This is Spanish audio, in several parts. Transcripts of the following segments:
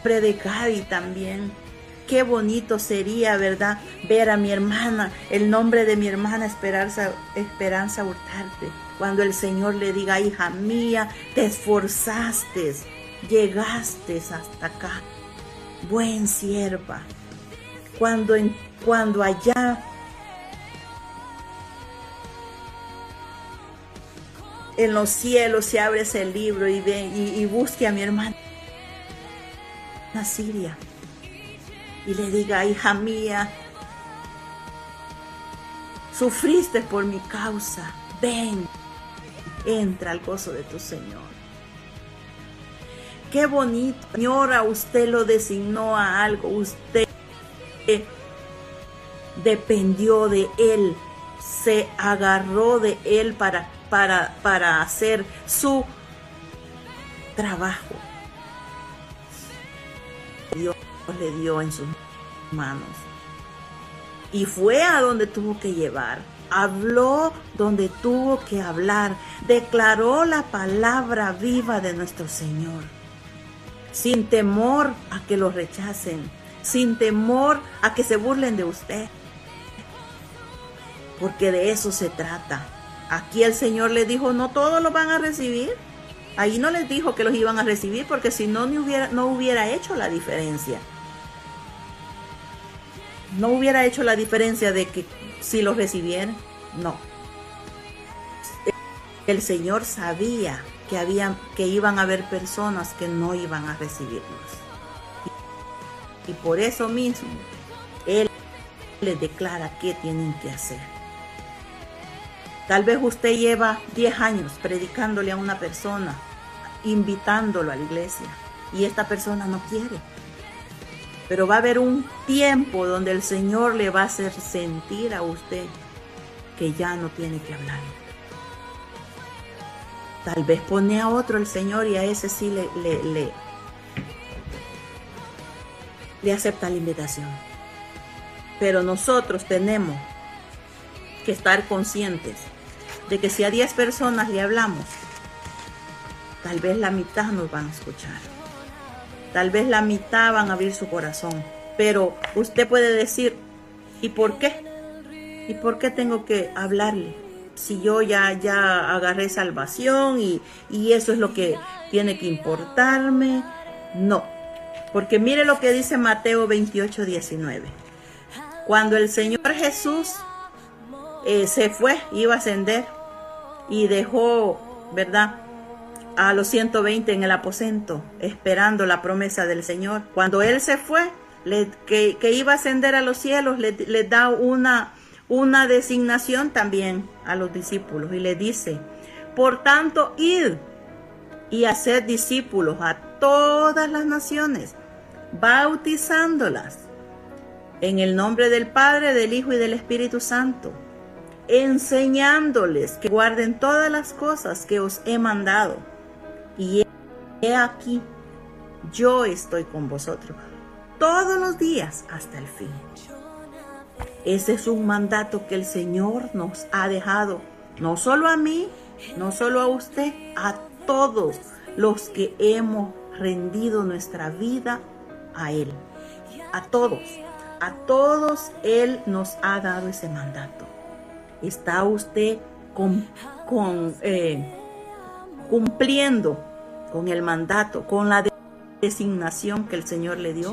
predicar. Y también qué bonito sería, ¿verdad?, ver a mi hermana, el nombre de mi hermana Esperanza Hurtarte, cuando el Señor le diga: hija mía, te esforzaste, llegaste hasta acá, buen sierva. Cuando allá en los cielos se abre ese libro y ve y busque a mi hermana Siria y le diga: hija mía, sufriste por mi causa, ven, entra al gozo de tu Señor. Qué bonito. Señora, usted lo designó a algo, usted dependió de Él, se agarró de Él para hacer su trabajo. Dios le dio en sus manos y fue a donde tuvo que llevar, habló donde tuvo que hablar, declaró la palabra viva de nuestro Señor, sin temor a que lo rechacen, sin temor a que se burlen de usted, porque de eso se trata. Aquí el Señor le dijo: no todos lo van a recibir. Ahí no les dijo que los iban a recibir, porque si no, no hubiera hecho la diferencia. No hubiera hecho la diferencia de que si los recibieran. No. El Señor sabía que iban a haber personas que no iban a recibirlos. Y por eso mismo, Él les declara qué tienen que hacer. Tal vez usted lleva 10 años predicándole a una persona, invitándolo a la iglesia, y esta persona no quiere. Pero va a haber un tiempo donde el Señor le va a hacer sentir a usted que ya no tiene que hablar. Tal vez pone a otro el Señor y a ese sí le acepta la invitación. Pero nosotros tenemos que estar conscientes de que si a 10 personas le hablamos, tal vez la mitad nos van a escuchar. Tal vez la mitad van a abrir su corazón. Pero usted puede decir: ¿y por qué? ¿Y por qué tengo que hablarle? Si yo ya agarré salvación y eso es lo que tiene que importarme. No. Porque mire lo que dice Mateo 28:19. Cuando el Señor Jesús se fue, iba a ascender y dejó, ¿verdad?, a los 120 en el aposento, esperando la promesa del Señor. Cuando Él se fue, que iba a ascender a los cielos, le da una designación también a los discípulos y le dice: por tanto, id y haced discípulos a todas las naciones, bautizándolas en el nombre del Padre, del Hijo y del Espíritu Santo, enseñándoles que guarden todas las cosas que os he mandado. Y he aquí, yo estoy con vosotros todos los días hasta el fin. Ese es un mandato que el Señor nos ha dejado, no solo a mí, no solo a usted, a todos los que hemos rendido nuestra vida a Él. A todos Él nos ha dado ese mandato. ¿Está usted cumpliendo con el mandato, con la designación que el Señor le dio?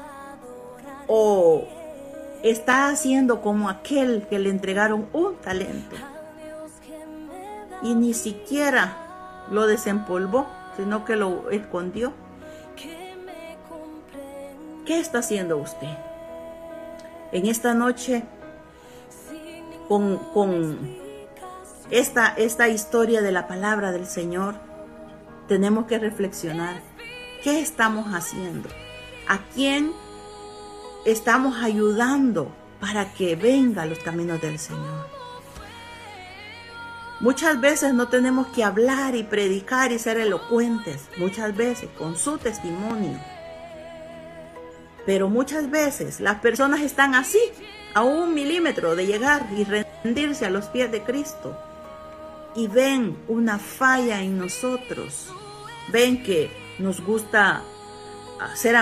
¿O está haciendo como aquel que le entregaron un talento y ni siquiera lo desempolvó, sino que lo escondió? ¿Qué está haciendo usted? En esta noche, con esta historia de la palabra del Señor, tenemos que reflexionar. ¿Qué estamos haciendo? ¿A quién estamos ayudando para que venga a los caminos del Señor? Muchas veces no tenemos que hablar y predicar y ser elocuentes, muchas veces con su testimonio. Pero muchas veces las personas están así, a 1 milímetro de llegar y rendirse a los pies de Cristo. Y ven una falla en nosotros. Ven que nos gusta ser